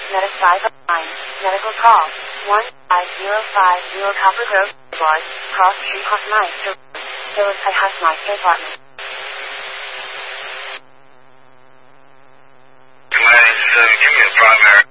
Medic 509. Medical call. 1550 Copper Grove Boulevard, Cross Street, Hoffmeister. Village at Hoffmeister Apartment. Give me a primary.